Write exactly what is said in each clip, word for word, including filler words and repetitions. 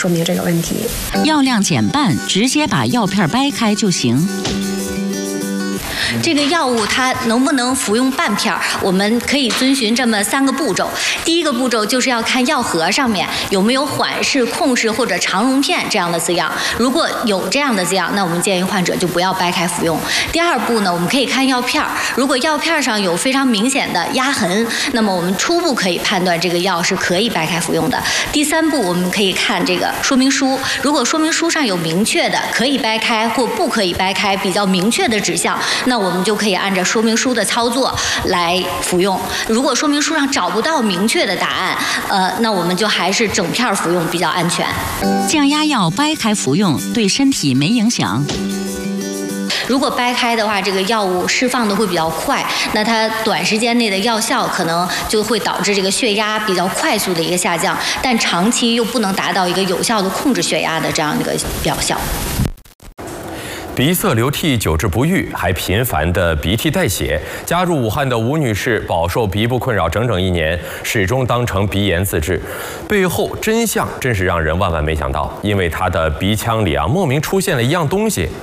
说明这个问题。 药量减半，直接把药片掰开就行。 这个药物它能不能服用半片儿？我们可以遵循这么三个步骤。第一个步骤就是要看药盒上面有没有缓释、控释或者肠溶片这样的字样。如果有这样的字样，那我们建议患者就不要掰开服用。第二步呢，我们可以看药片儿，如果药片上有非常明显的压痕，那么我们初步可以判断这个药是可以掰开服用的。第三步，我们可以看这个说明书，如果说明书上有明确的可以掰开或不可以掰开比较明确的指向，那我们就可以按照说明书的操作来服用。如果说明书上找不到明确的答案，呃，那我们就还是整片服用比较安全。 降压药掰开服用对身体没影响。 如果掰开的话，这个药物释放的会比较快，那它短时间内的药效可能就会导致这个血压比较快速的一个下降，但长期又不能达到一个有效的控制血压的这样一个疗效。 鼻塞流涕久治不愈，还频繁的鼻涕带血。家住武汉的吴女士饱受鼻部困扰整整一年，始终当成鼻炎自治。背后真相真是让人万万没想到，因为她的鼻腔里啊莫名出现了一样东西。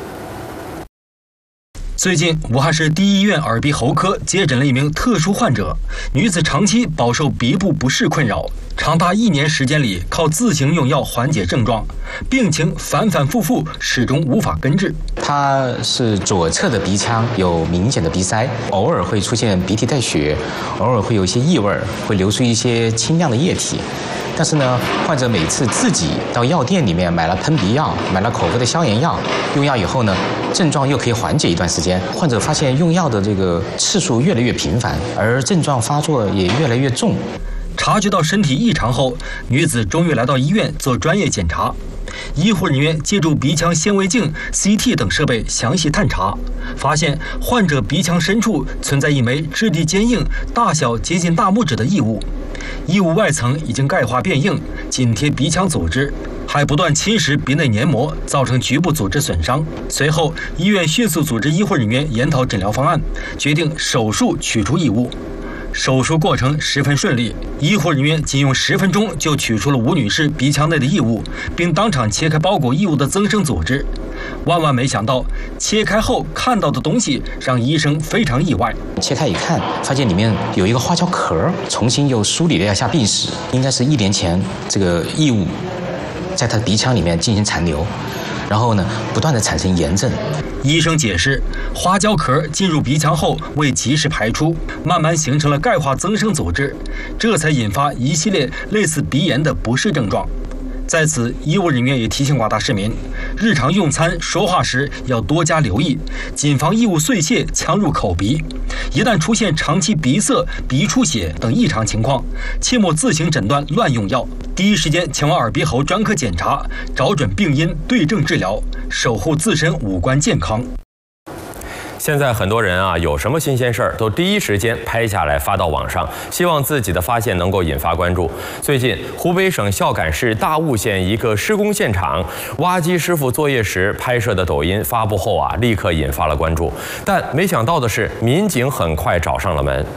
最近，武汉市第一医院耳鼻喉科接诊了一名特殊患者，女子长期饱受鼻部不适困扰，长达一年时间里靠自行用药缓解症状，病情反反复复，始终无法根治。 她是左侧的鼻腔有明显的鼻塞，偶尔会出现鼻涕带血，偶尔会有一些异味，会流出一些清亮的液体。但是呢，患者每次自己到药店里面买了喷鼻药，买了口服的消炎药，用药以后呢，症状又可以缓解一段时间。患者发现用药的这个次数越来越频繁，而症状发作也越来越重。 察觉到身体异常后，女子终于来到医院做专业检查。医护人员借助鼻腔显微镜、C T 等设备详细探查，发现患者鼻腔深处存在一枚质地坚硬、大小接近大拇指的异物。异物外层已经钙化变硬，紧贴鼻腔组织，还不断侵蚀鼻内黏膜，造成局部组织损伤。随后，医院迅速组织医护人员研讨诊疗方案，决定手术取出异物。手术过程十分顺利，医护人员仅用十分钟就取出了吴女士鼻腔内的异物，并当场切开包裹异物的增生组织。万万没想到，切开后看到的东西让医生非常意外。 切开一看，发现里面有一个花胶壳，重新又梳理了一下病史，应该是一年前这个异物在她鼻腔里面进行残留，然后呢，不断的产生炎症。 医生解释，花胶壳进入鼻腔后未及时排出，慢慢形成了钙化增生组织，这才引发一系列类似鼻炎的不适症状。在此，医务人员也提醒广大市民，日常用餐、说话时要多加留意，谨防异物碎屑呛入口鼻。一旦出现长期鼻塞、鼻出血等异常情况，切莫自行诊断乱用药，第一时间前往耳鼻喉专科检查，找准病因，对症治疗，守护自身五官健康。 现在很多人啊，有什么新鲜事儿都第一时间拍下来发到网上，希望自己的发现能够引发关注。最近，湖北省孝感市大悟县一个施工现场，挖机师傅作业时拍摄的抖音发布后啊，立刻引发了关注。但没想到的是，民警很快找上了门。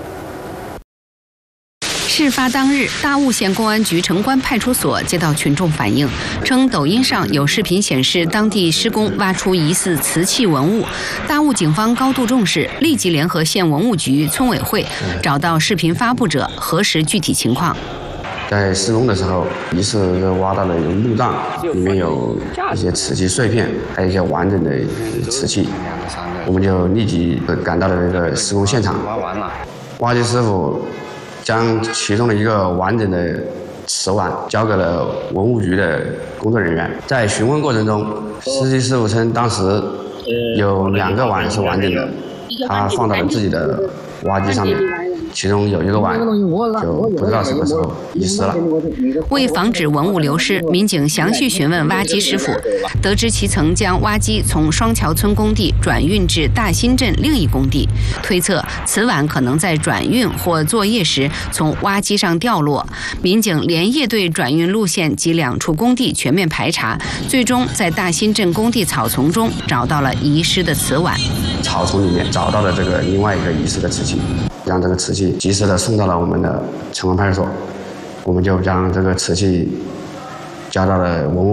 事发当日，大悟县公安局城关派出所接到群众反映，称抖音上有视频显示当地施工挖出疑似瓷器文物。大悟警方高度重视，立即联合县文物局、村委会，找到视频发布者，核实具体情况。 在施工的时候，疑似挖到了有路障，里面有一些瓷器碎片，还有一些完整的瓷器。我们就立即赶到了这个施工现场。挖机师傅将其中的一个完整的瓷碗交给了文物局的工作人员。在询问过程中，司机师傅称当时有两个碗是完整的，他放到了自己的挖机上面，其中有一个碗就不知道什么时候遗失了。 为防止文物流失，民警详细询问挖机师傅，得知其曾将挖机从双桥村工地转运至大新镇另一工地，推测此碗可能在转运或作业时从挖机上掉落。民警连夜对转运路线及两处工地全面排查，最终在大新镇工地草丛中找到了遗失的瓷碗。 草丛里面找到了这个另外一个遗失的瓷器，让这个瓷器及时的送到了我们的城关派出所，我们就将这个瓷器交到了文物